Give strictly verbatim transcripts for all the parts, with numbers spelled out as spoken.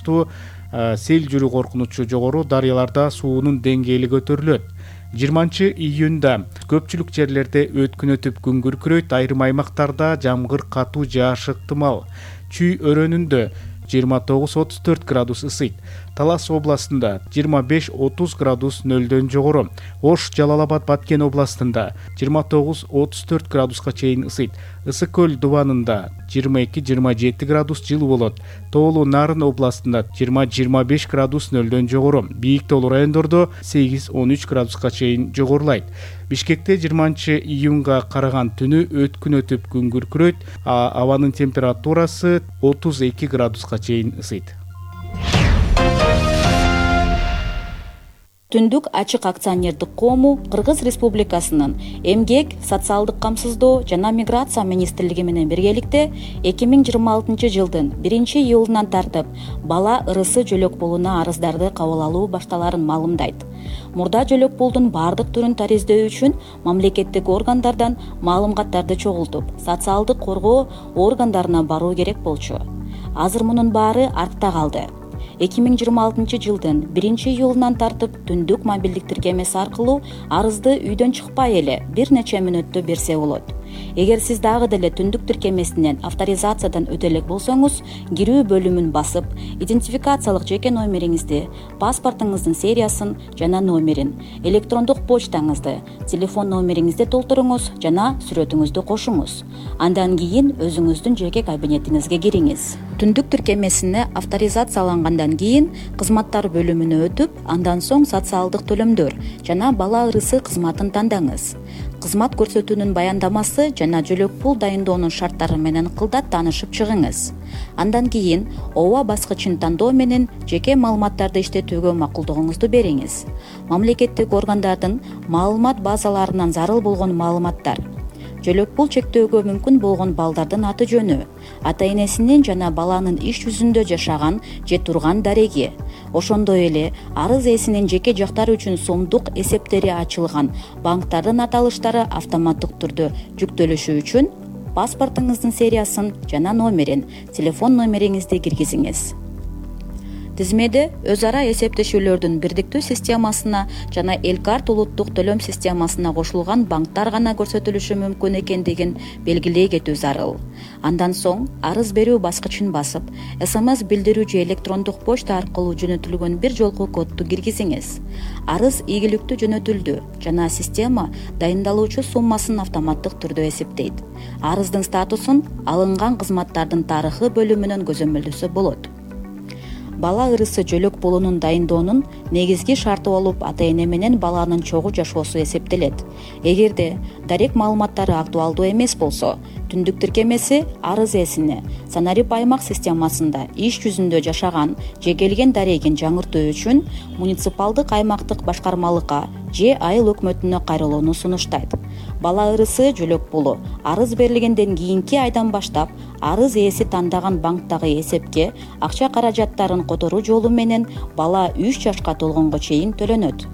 байланыштуу сел жүрүү коркунучу жогору дарыяларда суунун деңгээли көтөрүлөт. жыйырманчы июнда көпчүлүк жерлерде өткүн өтүп күн күркүрөйт, айрым аймактарда жамгыр катуу жаашы ыктымал. Чүй өрөөнүндө жыйырма тогуз отуз төрт градус ысыйт. Талас областында жыйырма беш отуз градус нөлдөн жогору. Ош, Жалал-Абад, Баткен областында жыйырма тогуз отуз төрт градуска чейин ысыйт. Ысык көл Дубанында жыйырма эки жыйырма жети градус жылуу болот. Тоолуу Нарын областында жыйырма жыйырма беш градус нөлдөн жогору. Бийик тоолуу райондордо сегиз он үч градуска чейин жогорулайт. Бишкекте жыйырманчы июнга караган түнү өткүн өтүп күн күркүрөйт, а абанын температурасы отуз эки градуска чейин ысыйт. Түндүк ачык акционердик коому Кыргыз Республикасынын Эмгек, социалдык камсыздоо жана миграция министрлиги менен биргеликте эки миң жыйырма алтынчы жылдын биринчи июлунан тартып бала ырысы жөлөк пулуна арыздарды кабыл алуу башталарын маалымдайт. Мурда жөлөк пулдун бардык түрүн тариздөө үчүн мамлекеттик органдардан маалыматтарды чогултуп, социалдык коргоо органдарына баруу керек болчу. Азыр мунун баары артта калды. эки миң жыйырма алтынчы жылдын биринчи июлунан тартып түндүк мобилдик тиркемеси аркылуу арызды үйдөн чыкпай эле бир нече мүнөттө берсе болот. Эгер сиз дагы деле түндүк тиркемесинен авторизациядан өтө элек болсоңуз, кирүү бөлүмүн басып, идентификациялык жеке номериңизди, паспортуңуздун сериясын жана номерин, электрондук почтаңызды, телефон номериңизди толтуруңуз жана сүрөтүңүздү кошуңуз. Андан кийин өзүңүздүн жеке кабинетиңизге кириңиз. Түндүк тиркемесине авторизациялангандан кийин кызматтар бөлүмүнө өтүп, андан соң социалдык төлөмдөр жана бала ырысы кызматын тандаңыз. Кызмат көрсөтүүнүн баяндамасы жана жөлөк пул дайындоонун шарттары менен кылдат таанышып чыгыңыз. Андан кийин ооба баскычын тандоо менен жеке маалыматтарды иштетүүгө макулдугуңузду бериңиз. Мамлекеттик органдардын маалымат базаларынан зарыл болгон маалыматтар, жөлөк пул чектөөгө мүмкүн болгон балдардын аты жөнү, ата энесинин жана баланын иш жүзүндө жашаган же турган дареги, ошондой эле арыз ээсинин жеке жактары үчүн сомдук эсептери ачылган банктардын аталыштары автоматтык түрдө жүктөлүшү үчүн паспортуңуздун сериясын жана номерин, телефон номериңизди киргизиңиз. Тизмеде өз ара эсептешүүлөрдүн бирдиктүү системасына жана Элкарт улуттук төлөм системасына кошулган банктар гана көрсөтүлүшү мүмкүн экендигин белгилей кетүү зарыл. Андан соң арыз берүү баскычын басып, СМС билдирүү же электрондук почта аркылуу жөнөтүлгөн бир жолку кодду киргизиңиз. Арыз ийгиликтүү жөнөтүлдү жана система дайындалуучу суммасын автоматтык түрдө эсептейт. Арыздын статусун алынган кызматтардын тарыхы бөлүмүнөн көзөмөлдөсө болот. Бала ырысы жөлөк пулунун дайындоонун негизги шарты болуп ата эне менен баланын чогуу жашоосу эсептелет. Эгерде дарек маалыматтары актуалдуу эмес болсо, түндүк тиркемеси арыз ээсине санарип аймак системасында иш жүзүндө жашаган же келген дарегин жаңыртуу үчүн муниципалдык аймактык башкармалыкка же айыл өкмөтүнө кайрылууну сунуштайт. Бала ырысы жөлөк пулу арыз берилгенден кийинки айдан баштап арыз ээси тандаган банктагы эсепке акча каражаттарын которуу жолу менен бала үч жашка толгонго чейин төлөнөт.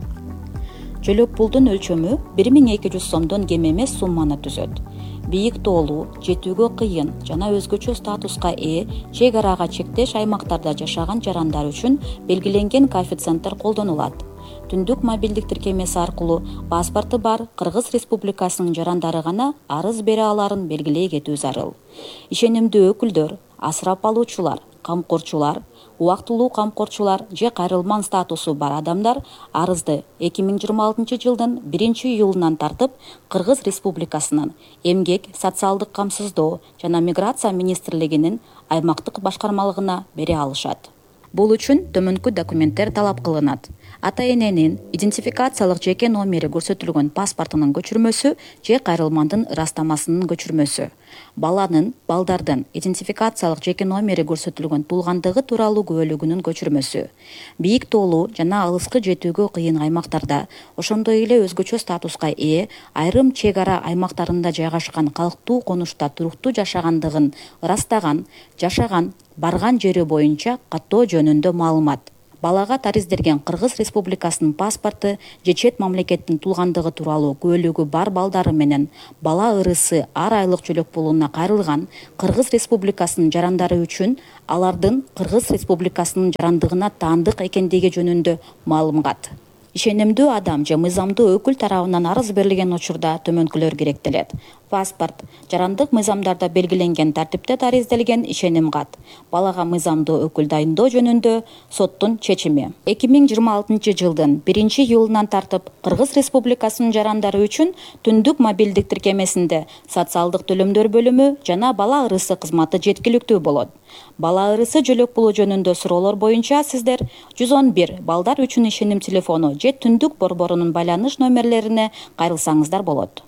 Жөлөк пулдун өлчөмү бир миң эки жүз сомдон кем эмес сумманы түзөт. Бийик тоолуу, жетүүгө кыйын жана өзгөчө статуска ээ чек арага чектеш аймактарда жашаган жарандар үчүн белгиленген коэффициенттер колдонулат. Түндүк мобилдик тиркемеси аркылуу паспорту бар Кыргыз Республикасынын жарандары гана арыз бере аларын белгилей кетүү зарыл. Ишенимдүү өкүлдөр, асырап алуучулар, камкорчулар, убактылуу камкорчулар же кайрылман статусу бар адамдар арызды эки миң жыйырма алтынчы жылдын биринчи июлунан тартып Кыргыз Республикасынын Эмгек, социалдык камсыздоо жана миграция министрлигинин аймактык башкармалыгына бере алышат. Бул үчүн төмөнкү документтер талап кылынат. Ата эненин идентификациялык жеке номери көрсөтүлгөн паспортунун көчүрмөсү же кайрылмандын ырастамасынын көчүрмөсү. Баланын, балдардын идентификациялык жеке номери көрсөтүлгөн туулгандыгы тууралуу күбөлүгүнүн көчүрмөсү. Бийик тоолуу жана алыскы жетүүгө кыйын аймактарда, ошондой эле өзгөчө статуска ээ айрым чек ара аймактарында жайгашкан калктуу конушта туруктуу жашагандыгын ырастаган, жашаган, барган жери боюнча каттоо жөнүндө маалымат. балага тариздерген Кыргыз Республикасынын паспорту же чет мамлекеттин туулгандыгы тууралуу күбөлүгү бар балдары менен бала ырысы ар айлык жөлөк пулуна кайрылган Кыргыз Республикасынын жарандары үчүн алардын Кыргыз Республикасынын жарандыгына таандык экендиги жөнүндө маалымат. Ишенимдүү адам же мыйзамдуу өкүл тарабынан арыз берилген учурда төмөнкүлөр керектелет. Паспорт, жарандык мыйзамдарда белгиленген тартипте тариздалген ишеним кат, балага мыйзамдуу өкүл дайындоо жөнүндө соттун чечими. эки миң жыйырма алтынчы жылдын биринчи июлунан тартып Кыргыз Республикасынын жарандары үчүн түндүк мобилдик тиркемесинде социалдык төлөмдөр бөлүмү жана бала ырысы кызматы жеткиликтүү болот. Бала ырысы жөлөк пулу жөнүндө суроолор боюнча сиздер жүз он бир балдар үчүн ишеним телефону же түндүк борборунун байланыш номерлерине кайрылсаңыздар болот.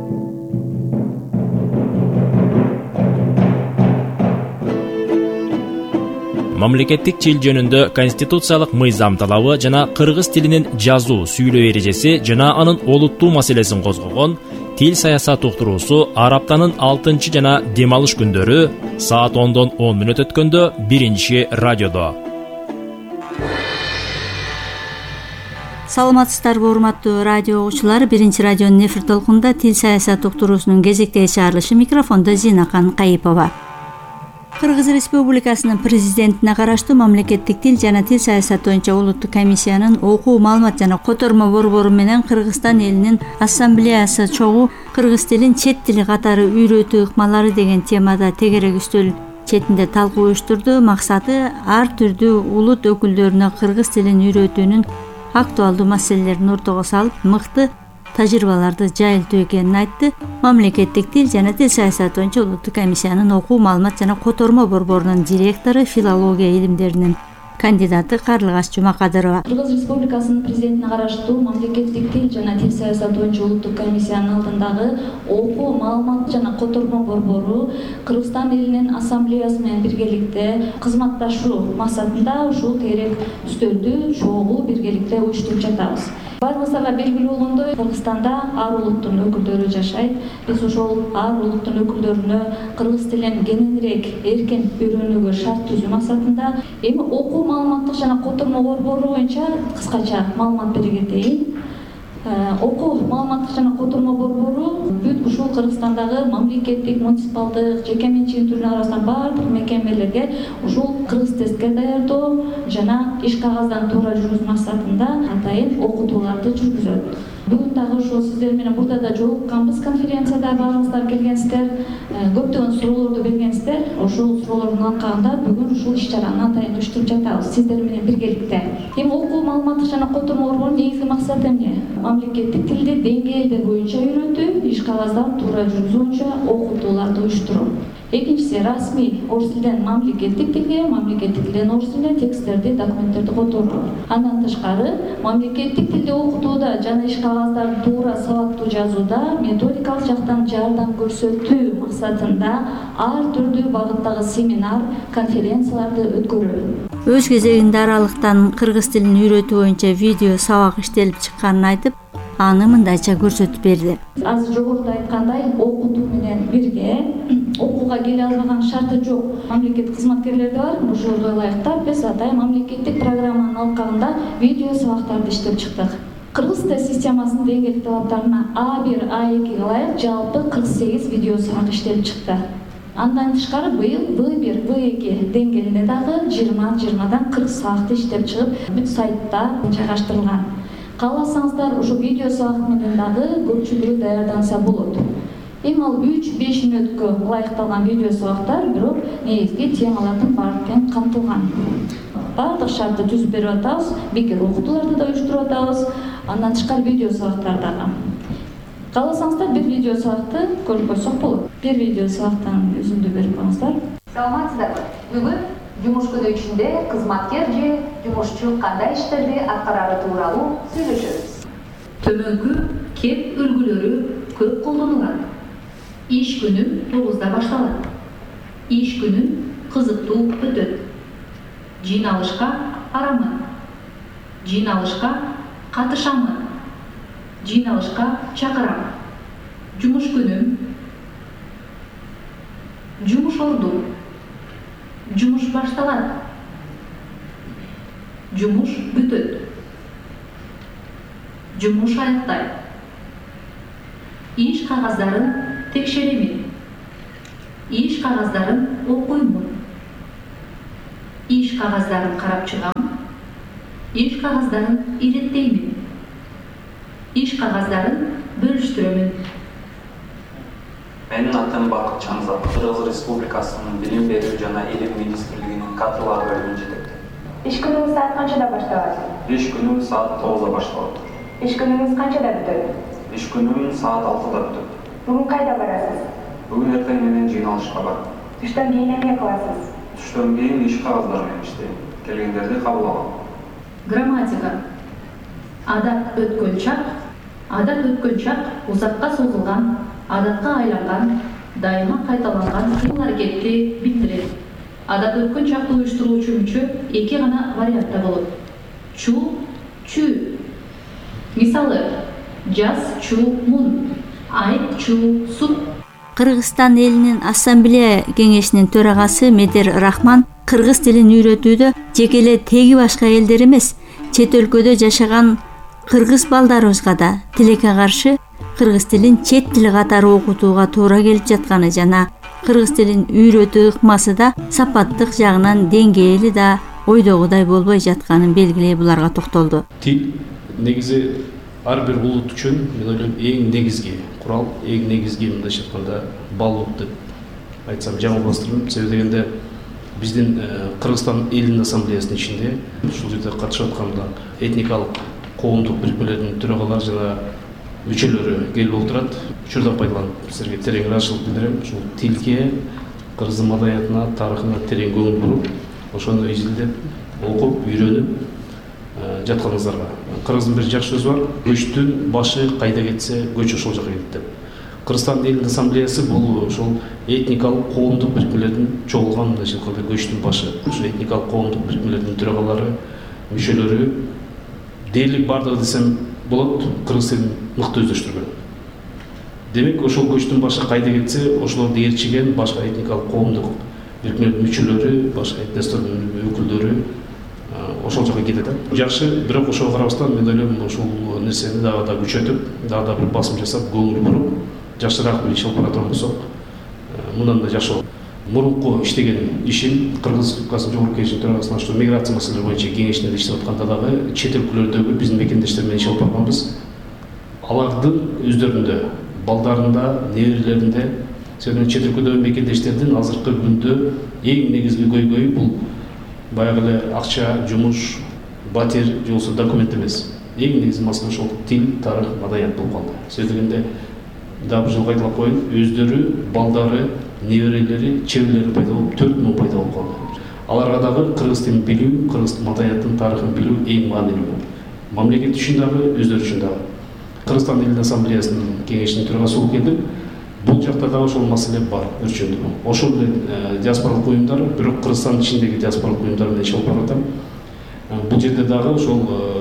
Мамлекеттик тил жөнүндө конституциялык мыйзам талабы жана кыргыз тилинин жазуу, сүйлөө эрежеси жана анын олуттуу маселесин козгогон Тил саясат уктуруусу ар аптанын алтынчы жана дем алыш күндөрү саат ондон он мүнөт өткөндө биринчи радиодо. Саламатсыздарбы урматтуу радио угуучулар, биринчи радионун эфир толкунунда тил саясат уктуруусунун кезектеги чыгарылышы, микрофондо Зинакан Кайыпова. Кыргыз Республикасынын президентине караштуу мамлекеттик тил жана тил саясаты боюнча улуттук комиссиянын окуу, маалымат жана котормо борбору менен Кыргызстан элинин ассамблеясы чогуу кыргыз тилин чет тили катары үйрөтүү ыкмалары деген темада тегерек үстөл четинде талкуу уюштурду. Максаты ар түрдүү улут өкүлдөрүнө кыргыз тилин үйрөтүүнүн актуалдуу маселелерин ортого салып, мыкты тажрыйбаларды жайылтуу экенин айтты. Мамлекеттик тил жана тил саясаты боюнча улуттук комиссиянын окуу, маалымат жана котормо борборунун директору, филология илимдеринин кандидаты Карлыгаш Жумакадырова. Кыргыз Республикасынын президентине караштуу мамлекеттик тил жана тил саясаты боюнча улуттук комиссиянын алдындагы окуу, маалымат жана котормо борбору Кыргызстан элинин ассамблеясы менен биргеликте кызматташуу максатында ушул тегерек үстөлдү чогуу биргеликте уюштуруп жатабыз. Баарыңыздарга белгилүү болгондой, Кыргызстанда ар улуттун өкүлдөрү жашайт. Биз ошол ар улуттун өкүлдөрүнө кыргыз тилин кеңирээк эркин үйрөнүүгө шарт түзүү максатында эми окуу, маалыматтык жана котормо борбору боюнча кыскача маалымат бере кетейин. Окуу, маалыматтык жана котормо борбору бүт ушул Кыргызстандагы мамлекеттик, муниципалдык, жеке менчик түрүнүн арасынан баардык мекемелерге ушул кыргыз тестке даярдоо жана иш кагаздан туура жүргүзүү максатында атайын окутууларды жүргүзөт. Бүгүн дагы ошол сиздер менен бурда да жолукканбыз, конференцияда баарыңыздар келгенсиздер, көптөгөн суроолорду бергенсиздер. Ошол суроолордун алкагында бүгүн ушул иш-чараны атайын уюштуруп жатабыз сиздер менен биргеликте. Эми окуу, маалыматтык жана котормо борборунун негизги максаты эмне? Мамлекеттик тилди деңгээлдер боюнча үйрөтүү, иш кагаздан туура жүргүзүү боюнча окутууларды уюштуруу. Экинчиси, расмий орус тилинен мамлекеттик тилге, мамлекеттик тилден орус тилине тексттерди, документтерди которуу. Андан тышкары, мамлекеттик тилде окутууда жана иш кагаздарды туура сабаттуу жазууда методикалык жактан жардам көрсөтүү максатында ар түрдүү багыттагы семинар, конференцияларды өткөрүү. Өз кезегинде аралыктан кыргыз тилин үйрөтүү боюнча видео сабак иштелип чыкканын айтып, аны мындайча көрсөтүп берди. Азыр жогоруда айткандай, окутуу менен бирге окууга келе албаган шарты жок мамлекеттик кызматкерлер бар. Ошолорго ылайыктап биз атайын мамлекеттик программанын алкагында видео сабактарды иштеп чыктык. Кыргыз тест системасынын деңгээлик талаптарына А бир, А экиге ылайык жалпы кырк сегиз видео сабак иштелип чыкты. Андан тышкары быйыл В бир, В эки деңгээлинде дагы жыйырма жыйырмадан кырк сабакты иштеп чыгып, бүт сайтта жайгаштырылган. Кааласаңыздар, ошо видео сабак менен дагы көпчүлүгү даярданса болот. Эми ал үч беш мүнөткө ылайыкталган видео сабактар, бирок негизги темалардын баардыгы камтылган. Баардык шартты түзүп берип атабыз, бекер окутууларды да уюштуруп атабыз, андан тышкары видео сабактар дагы. Кааласаңыздар, бир видео сабакты көрүп койсок болот. Бир видео сабактан үзүндү берип коюңуздар. Саламатсыздарбы? Бүгүн жумуш күнү ичинде кызматкер же жумушчу кандай иштерди аткарары тууралуу сүйлөшөбүз. Төмөнкү кеп үлгүлөрү көп колдонулат. Иш күнүм тогузда башталат. Иш күнүм кызыктуу өтөт. Жыйналышка барамын. Жыйналышка катышамын. Жыйналышка чакырам. Жумуш күнүм. Жумуш орду. Жумуш башталат. жумуш бүтөт. Жумуш аяктайт. Иш кагаздарын текшеремин. Иш кагаздарын окуймун. Иш кагаздарын карап чыгам. Иш кагаздарын иреттеймин. Иш кагаздарын бөлүштүрөмүн. Менин атым Бакыт Чамзат, Кыргыз Республикасынын Билим берүү жана Илим министрлигинин кадрлар бөлүмүнүн жетекчиси. Иш күнүңүз саат канчада башталат? Иш күнүм саат тогузда башталат. Иш күнүңүз канчада бүтөт? Иш күнүм саат алтыда бүтөт. Бүгүн кайда барасыз? Бүгүн эртең менен жыйналышка барам. Түштөн кийин эмне кыласыз? Түштөн кийин иш кагаздары менен иштейм. Келгендерди кабыл алам. Грамматика. Адат өткөн чак, адат өткөн чак узакка созулган, адатка айланган, дайыма кайталанган ил-аракетти билдирет. Адат өткөн чакты уюштуруучу мүчө эки гана вариантта болот. Чу, чү. Мисалы, жаз, чу, мун, айт, чу, су. Кыргызстан элинин Ассамблея кеңешинин төрагасы Медер Рахман кыргыз тилин үйрөтүүдө жеке эле теги башка элдер эмес, чет өлкөдө жашаган кыргыз балдарыбызга да тилекке каршы кыргыз тилин чет тил катары окутууга туура келип жатканы жана кыргыз тилин үйрөтүү ыкмасы да сапаттык жагынан деңгээли да ойдогудай болбой жатканын белгилей буларга токтолду. Тил негизи ар бир улут үчүн мен ойлойм эң негизги курал, эң негизги мындайча айтканда баалуу деп айтсам жаңылбастырмын. Себеби дегенде биздин Кыргызстан элинин ассамблеясынын ичинде ушул жерде катышып атканда этникалык коомдук бирикмелердин төрагалары жана мүчөлөрү келип отурат. Учурдан пайдаланып силерге терең ыраазычылык билдирем. Ушул тилге, кыргыз маданиятына, тарыхына терең көңүл буруп, ошону изилдеп, окуп, үйрөнүп жатканыңыздарга. Кыргыздын бир жакшы сөзү бар: көчтүн башы кайда кетсе, көч ошол жака кетет деп. Кыргызстан элинин ассамблеясы бул ошол этникалык коомдук бирикмелердин чогулган мындайча айтканда көчтүн башы. Ошол этникалык коомдук бирикмелердин төрагалары, мүчөлөрү дээрлик бардыгы десем болот, кыргыз тилин мыкты өздөштүргөн. Демек, ошол көчтүн башы кайда кетсе, ошолорду ээрчиген башка этникалык коомдук бирикмелердин мүчөлөрү, башка этностордун өкүлдөрү ошол жака кетет. Жакшы, бирок ошого карабастан мен ойлойм ушул нерсени дагы да күчөтүп, дагы да бир басым жасап, көңүл буруп, жакшыраак бир иш алып баратан болсок, мындан да жакшы болот. Мурунку иштеген ишим Кыргыз Республикасынын Жогорку Кеңешинин төрагасына ошо миграция маселелери боюнча кеңешинде иштеп атканда дагы чет өлкөлөрдөгү биздин мекендештер менен иш алып барганбыз. Алардын өздөрүндө, балдарында, неберелеринде, себеби чет өлкөдөгү мекендештердин азыркы күндө эң негизги көйгөйү бул баягы эле акча, жумуш, батир же болбосо документ эмес. Эң негизги маселе ошол тил, тарых, маданият болуп калды. Себеби дегенде дагы бир жолу кайталап коеюн, өздөрү, балдары, неберелери, чеберлери пайда болуп, төрт миң пайда болуп калды. Аларга дагы кыргыз тилин билүү, кыргыз маданиятын, тарыхын билүү эң маанилүү. Мамлекет үчүн дагы, өздөрү үчүн дагы. Кыргызстан элинин ассамблеясынын кеңешинин төрагасы болуп келдим. Бул жакта дагы ошол маселе бар, өрчөндү. Ошол менен диаспоралык уюмдар, бирок Кыргызстандын ичиндеги диаспоралык уюмдар менен иш алып баратам. Бул жерде дагы ошол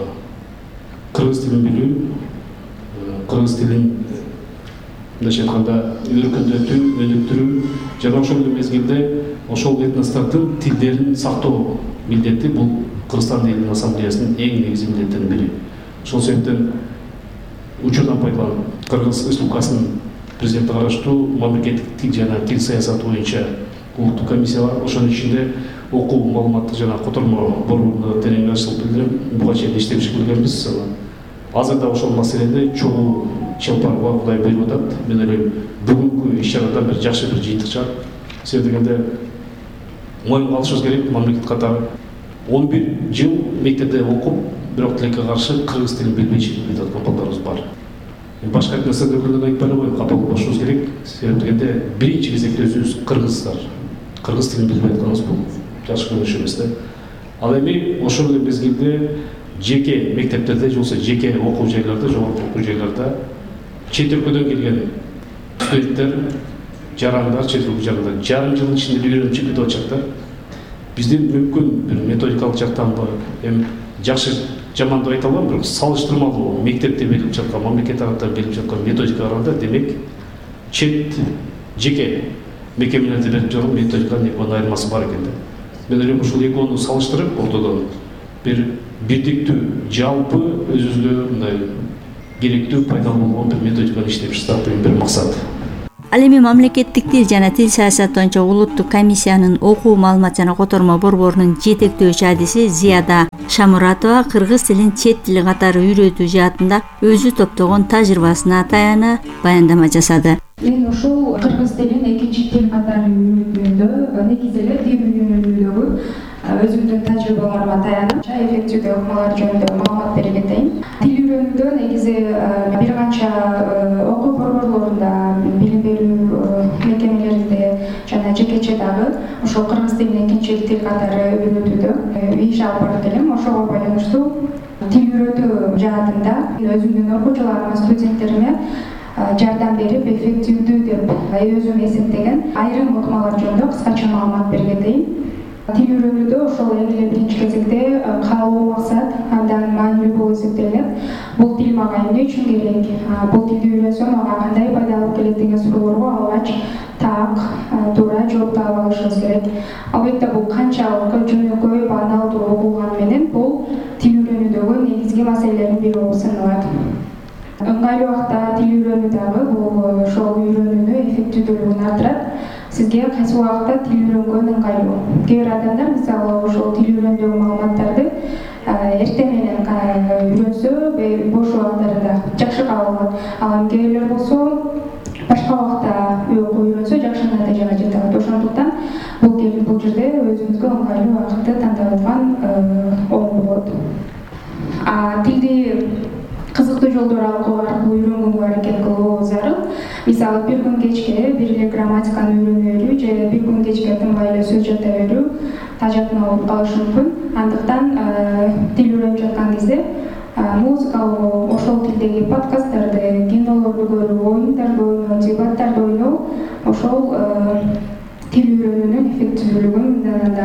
кыргыз тилин билүү, кыргыз тилин мындайча айтканда өркүндөтүү, өнүктүрүү жана ошол мезгилде ошол этностордун тилдерин сактоо милдети бул Кыргызстан элинин ассамблеясынын эң негизги милдеттеринин бири. Ошол себептен учурдан пайдаланып Кыргыз Республикасынын президенти караштуу мамлекеттик тил жана тил саясаты боюнча улуттук комиссия бар. Ошонун ичинде окуу маалыматтык жана котормо борборуна терең ыраазычылык билдирем. Буга чейин иштеп келгенбиз. Азырда ошол маселеде чогуу иш алып барууга Кудай буйруп атат. Мен ойлойм, бүгүнкү иш-чарадан бир жакшы бир жыйынтык чыгат. Себеби дегенде моюнга алышыбыз керек, мамлекет катары он бир жыл мектепте окуп, бирок тилекке каршы кыргыз тилин билбей чыгып аткан балдарыбыз бар. Башка этностор өкүлдөрүнө айтпай койгоюм, капа болушубуз керек. Себеби дегенде биринчи кезекте өзүбүз кыргыздар, кыргыз тилин билбей атканыбыз бул жакшы көрүнүш эмес да. Ал эми ошол эле мезгилде жеке мектептерде же болбосо жеке окуу жайларда, жогорку окуу жайларда чет өлкөдөн келген студенттер, жарандар, чет өлкө жарандар жарым жылдын ичинде үйрөнүп чыгып кетип атышат. Биздин мүмкүн бир методикалык жактан эми жакшы жаман деп айта албайм, бирок салыштырмалуу мектепте берилип жаткан, мамлекет тараптан берилип жаткан методикага караганда демек чет жеке мекемелерде берип жаткан методиканын экөөнүн айырмасы бар экен да. Мен ойлойм, ушул экөөнү салыштырып ортодон бир бирдиктүү жалпы өзүбүздө мындай керектүү пайдалуу болгон бир методиканы иштеп чыксак деген бир максат. Ал эми мамлекеттик тил жана тил саясаты боюнча улуттук комиссиянын окуу маалымат жана котормо борборунун жетектөөчү адиси Зияда Шамуратова кыргыз тилин чет тили катары үйрөтүү жаатында өзү топтогон тажрыйбасына таяна баяндама жасады. Мен ушул кыргыз тилин экинчи тил катары үйрөтүүдө негизи эле тил үйрөнүүдөгү өзүмдүн тажрыйбаларыма таянып, эффективдүү ыкмалар жөнүндө маалымат бере кетейин. Тил үйрөнүүдө негизи бир канча окуу борборлорунда, билим берүү мекемелеринде жана жекече дагы ошол кыргыз тилин экинчи тил катары үйрөтүүдө иш алып барып келем. Ошого байланыштуу тил үйрөтүү жаатында өзүмдүн окуучуларыма, студенттериме жардам берип, эффективдүү деп өзүм эсептеген айрым ыкмалар жөнүндө кыскача маалымат бере кетейин. Тил үйрөнүүдө ошол эң эле биринчи кезекте каалоо максат андан маанилүү болуп эсептелет. Бул тил мага эмне үчүн керек? Бул тилди үйрөнсөм мага кандай пайда алып келет деген суроолорго алгач так, туура жооп таап алышыбыз керек. Албетте бул канчалык жөнөкөй, баналдуу окулганы менен бул тил үйрөнүүдөгү негизги маселелердин бири болуп саналат. Ыңгайлуу убакта тил үйрөнүү дагы бул ошол үйрөнүүнү эффективдүүлүгүн арттырат. Сизге кайсы убакта тил үйрөнгөн ыңгайлуу. Кээ бир адамдар мисалы ошол тил үйрөнүүдөгү маалыматтарды эртең менен үйрөнсө, бош убактарында жакшы кабыл алат. Ал кээ бирлер болсо башка убакта үйрөнсө жакшы натыйжага жете алат. Ошондуктан бул бул жерде өзүңүзгө ыңгайлуу убакытты тандап аткан оң болот. А тилди кызыктуу жолдор аркылуу үйрөнгөнгө аракет кылуу зарыл. Мисалы бир күн кечке бир эле грамматиканы үйрөнө берүү же бир күн кечке тынбай эле сөз жата берүү тажатын болуп калышы мүмкүн. Андыктан тил үйрөнүп жаткан кезде музыкалуу ошол тилдеги подкасттарды, кинолорду көрүү, оюндарды ойноо, дебаттарды ойноо ошол тил үйрөнүүнүн эффективдүүлүгүн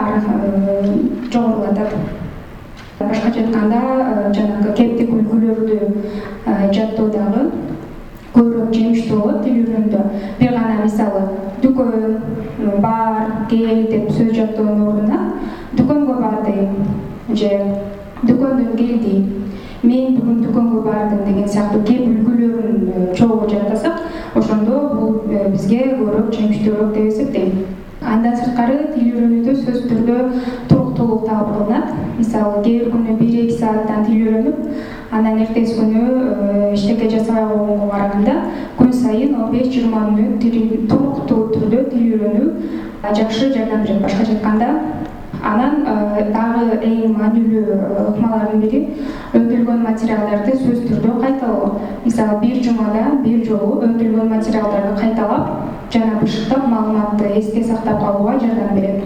дагы жогорулатат. Башкача айтканда, жанагы кептик үлгүлөрдү жаттоо дагы көбүрөөк жемиштүү болот тил үйрөнүүдө. Бир гана мисалы дүкөн, бар, кел деп сөз жаттоонун ордуна дүкөнгө бардым же дүкөндөн келдим, мен бүгүн дүкөнгө бардым деген сыяктуу кеп үлгүлөрүн чогуу жаттасак, ошондо бул бизге көбүрөөк жемиштүүрөөк деп эсептейм. Андан сырткары тил үйрөнүүдө сөзсүз түрдө туруктуулук талап кылынат. Мисалы кээ бир күнү бир эки сааттан тил үйрөнүп, андан эртеси күнү иштеке жасабай койгонго караганда күн сайын он беш жыйырма мүнөт туруктуу түрдө тил үйрөнүү жакшы жардам берет. Башкача айтканда, анан дагы эң маанилүү ыкмалардын бири өндүрүлгөн материалдарды сөз түрдө кайталоо. Мисалы бир жумада бир жолу өндүрүлгөн материалдарды кайталап жана бышыктап маалыматты эсте сактап калууга жардам берет.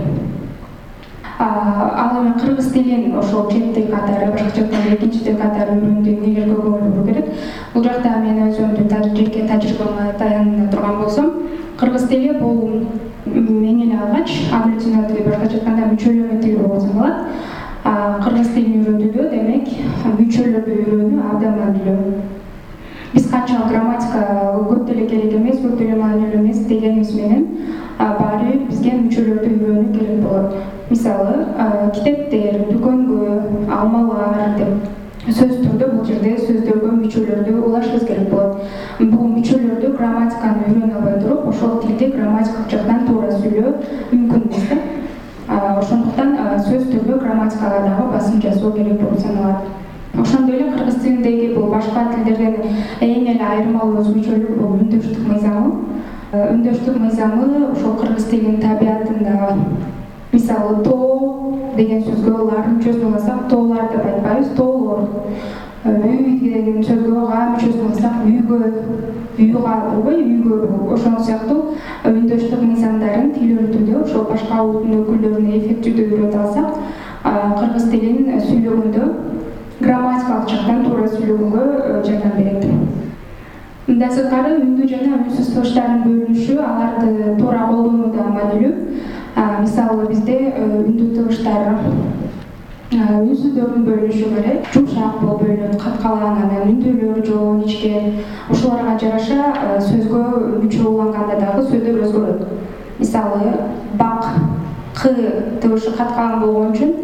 Ал эми кыргыз тилин ошол чет тил катары, башкача айтканда экинчи тил катары үйрөнүүгө эмнелерге көңүл буруу керек? Бул жакта мен өзүмдүн жеке тажрыйбама таяна турган болсом, кыргыз тили бул эң эле алгач аболютивдүү тил, башкача айтканда мүчөлөнүү тил болуп саналат. Кыргыз тилин үйрөнүүдө демек мүчөлөрдү үйрөнүү абдан маанилүү. Биз канчалык грамматика көп деле керек эмес, көп деле маанилүү эмес дегенибиз менен баары бизге мүчөлөрдү үйрөнүү керек болот. Мисалы, китептер, дүкөнгө, алмалар деп сөз түрдө бул жерде сөздөргө мүчөлөрдү улашыбыз керек болот. Бул мүчөлөрдү грамматиканы үйрөнө албай туруп, ошол тилди грамматикалык жактан туура сүйлөө мүмкүн эмес да. Ошондуктан сөз түрдө грамматикага дагы басым жасоо керек болуп саналат. Ошондой эле кыргыз тилиндеги бул башка тилдерден эң эле айырмалуу өзгөчөлүгү бул үндөштүк мыйзамы. Үндөштүк мыйзамы ошол кыргыз тилинин табиятында мисалы тоо деген сөзгө лар мүчөсүн алсак, тоолар деп айтпайбыз, тоолор. Үй деген сөзгө га мүчөсүн алсак, үйгө, үйга болбой, үйгө. Ошол сыяктуу үндөштүк мыйзамдарын тил үйрөтүүдө ошол башка улуттун өкүлдөрүнө эффективдүү үйрөтө алсак, кыргыз тилин сүйлөгөндө грамматикалык жактан туура сүйлөгөнгө жардам берет. Мындан сырткары үндүү жана үнсүз тыгыштардын бөлүнүшү, аларды туура колдонуу да маанилүү. Мисалы бизде үндүү тыгыштар үнсүздөрдүн бөлүнүшү керек, жумшак болуп бөлүнөт, каткалаан, анан үндүүлөр жоон, ичкен. Ошолорго жараша сөзгө мүчө уланганда дагы сөздөр өзгөрөт. Мисалы бак к тыгышы каткалаан болгон үчүн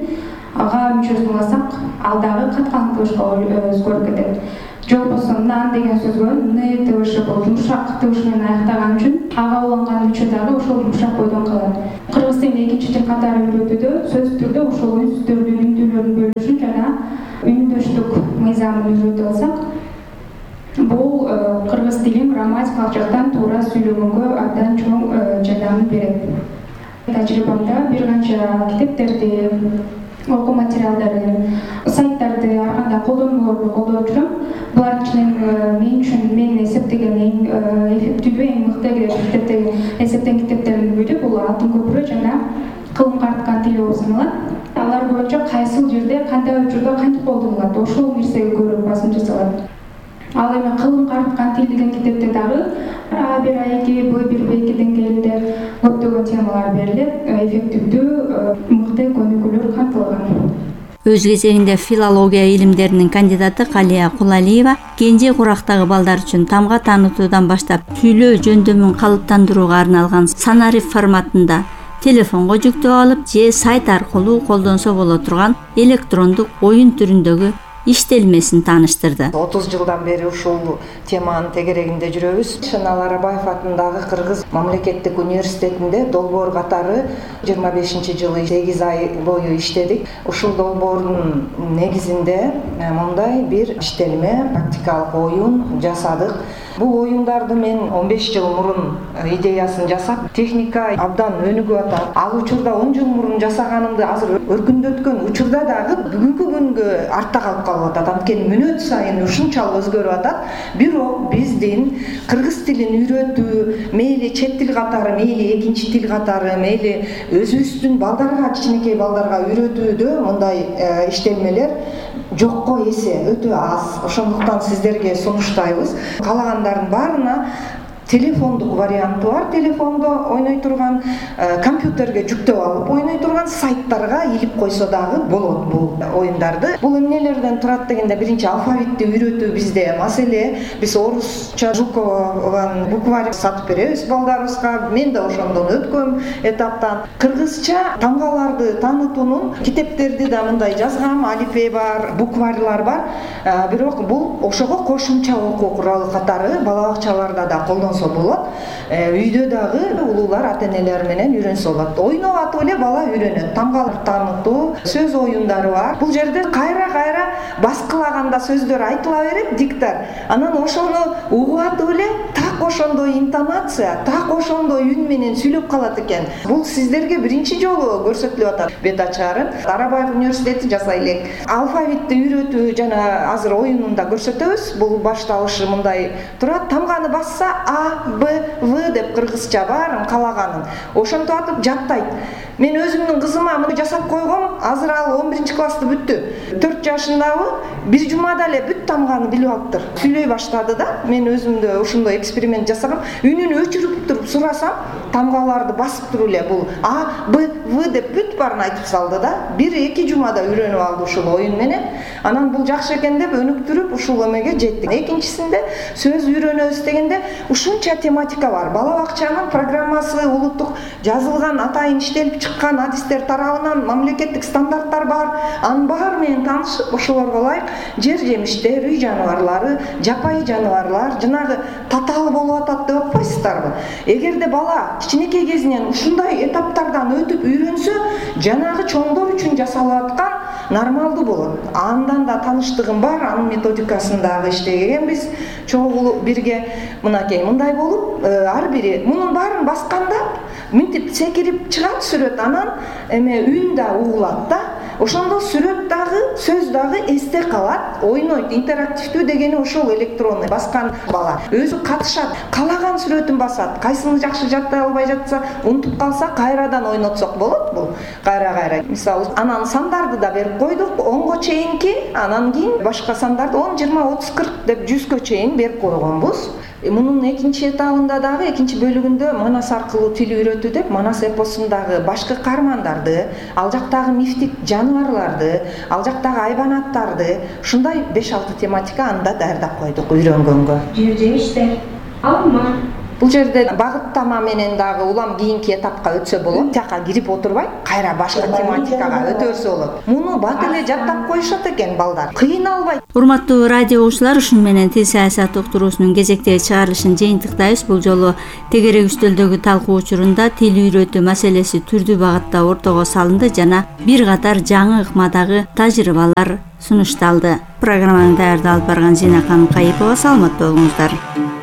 ага мүчөсүн уласак ал дагы каткан тыбышка өзгөрүп кетет. Жолбосо нан деген сөзгө н тыбышы бул жумшак тыбыш менен аяктаган үчүн ага уланган мүчө дагы ошол жумшак бойдон калат. Кыргыз тилин экинчи тил катары үйрөтүүдө сөзсүз түрдө ошол үнсүздөрдүн үндүүлөрдүн бөлүшүн жана үндөштүк мыйзамын үйрөтүп алсак, бул кыргыз тилин грамматикалык жактан туура сүйлөгөнгө абдан чоң жардам берет. Тажрыйбамда бир канча китептерди, окуу материалдарын, сайттарды, ар кандай колдонмолорду колдоп жүрөм. Булардын ичинен мен үчүн мен эсептеген эң эффективдүү, эң мыкты китептер, эсептеген китептердин бири бул Алтын көпүрө жана Кылым карткан тил болуп саналат. Алар боюнча кайсыл жерде, кандай учурда кантип колдонулат, ошол нерсеге көбүрөөк басым жасалат. Ал эми Кылым карткан тил деген китепте дагы А бир, А эки, Б бир, Б эки деңгээлинде көптөгөн темалар берилет, эффективдүү, мыкты көнүгүүлөр камтылган. Өз кезегинде филология илимдеринин кандидаты Калия Кулалиева кенже курактагы балдар үчүн тамга таанытуудан баштап сүйлөө жөндөмүн калыптандырууга арналган санариф форматында телефонго жүктөп алып же сайт аркылуу колдонсо боло турган электрондук оюн түрүндөгү иштелмесин тааныштырды. отуз жылдан бери ушул теманын тегерегинде жүрөбүз. Шынал Арабаев атындагы Кыргыз мамлекеттик университетинде долбоор катары жыйырма бешинчи жылы сегиз ай бою иштедик. Ушул долбоордун негизинде мындай бир иштелме, практикалык оюн жасадык. Бул оюндарды мен он беш жыл мурун идеясын жасап, техника абдан өнүгүп атат. Ал учурда он жыл мурун жасаганымды азыр өркүндөткөн учурда дагы бүгүнкү күнгө артта калып калып атат. Анткени мүнөт сайын ушунчалык өзгөрүп атат. Бирок биздин кыргыз тилин үйрөтүү, мейли чет тил катары, мейли экинчи тил катары, мейли өзүбүздүн балдарга, кичинекей балдарга үйрөтүүдө мындай иштелмелер жокко эсе өтө аз. Ошондуктан сиздерге сунуштайбыз. Каалагандардын баарына телефондук варианты бар, телефондо ойной турган, компьютерге жүктөп алып ойной турган, сайттарга илип койсо дагы болот бул оюндарды. Бул эмнелерден турат дегенде, биринчи алфавитти үйрөтүү бизде маселе. Биз орусча Жукован букварь сатып беребиз балдарыбызга. Мен да ошондон өткөм этаптан. Кыргызча тамгаларды таанытуунун китептерди да мындай жазгам, алифбе бар, букварьлар бар. Бирок бул ошого кошумча окуу куралы катары бала бакчаларда да колдонсо болот. Үйдө дагы улуулар ата-энелер менен үйрөнсө болот. Ойноп атып эле бала үйрөнөт. Тамгаларды таанытуу, сөз оюндары бар. Бул жерде кайра-кайра баскылаганда сөздөр айтыла берет, диктор. Анан ошону угуп атып эле так ошондой интонация, так ошондой үн менен сүйлөп калат экен. Бул сиздерге биринчи жолу көрсөтүлүп атат. Бет ачарын Арабаев университети жасай элек. Алфавитти үйрөтүү жана азыр оюнунда көрсөтөбүз. Бул башталышы мындай турат. Тамганы басса А, Б, В деп кыргызча баарын каалаганын ошентип атып жаттайт. Мен өзүмдүн кызыма муну жасап койгом, азыр ал он биринчи классты бүттү. төрт жашындабы, бир жумада эле бүт тамганы билип алыптыр. Сүйлөй баштады да. Мен өзүмдө ошондой эксперимент жасагам. Үнүн өчүрүп туруп сурасам, тамгаларды басып туруп эле бул А, Б, В деп бүт баарын айтып салды да. бир эки жумада үйрөнүп алды ушул оюн менен. Анан бул жакшы экен деп өнүктүрүп ушул эмеге жеттик. Экинчисинде сөз үйрөнөбүз дегенде ушунча тематика бар. Бала бакчанын программасы улуттук жазылган, атайын иштелип чыккан адистер тарабынан мамлекеттик стандарттар бар. Анын баары менен таанышып, ошолорго ылайык жер жемиштер, үй жаныбарлары, жапайы жаныбарлар, жанагы татаал болуп атат деп атпайсыздарбы? Эгерде бала кичинекей кезинен ушундай этаптардан өтүп үйрөнсө, жанагы чоңдор үчүн жасалып аткан нормалдуу болот. Андан да тааныштыгым бар, анын методикасын дагы иштегенбиз. Чогуу бирге мынакей мындай болуп, ар бири мунун баарын басканда мынтип секирип чыгат сүрөт, анан эме үн да угулат да. Ошондо сүрөт дагы, сөз дагы эсте калат, ойнойт. Интерактивдүү дегени ошол электронный баскан бала өзү катышат, каалаган сүрөтүн басат. Кайсыны жакшы жаттай албай жатса, унутуп калса кайрадан ойнотсок болот бул. Кайра-кайра. Мисалы, анан сандарды да берип койдук, онго чейинки, анан кийин башка сандарды он, жыйырма, отуз, кырк деп жүзгө чейин берип койгонбуз. Мунун экинчи этабында дагы, экинчи бөлүгүндө Манас аркылуу тил үйрөтүү деп, Манас эпосундагы башкы каармандарды, ал жактагы мифтик жаныбарларды, ал жактагы айбанаттарды, ушундай беш алты тематика анда даярдап койдук үйрөнгөнгө. Жер жемиштер, алма, Бул жерде багыттама менен дагы улам кийинки этапка өтсө болот. Тияка кирип отурбай, кайра башка тематикага өтөрсө болот. Муну бат эле жаттап коюшат экен балдар. Кыйналбайт. Урматтуу радио угуучулар, ушун менен тил саясат уктуруусунун кезектеги чыгарылышын жыйынтыктайбыз. Бул жолу тегерек үстөлдөгү талкуу учурунда тил үйрөтүү маселеси түрдүү багытта ортого салынды жана бир катар жаңы ыкмадагы тажрыйбалар сунушталды. Программаны даярдап алып барган Зинакан Кайыпова. Саламат болуңуздар.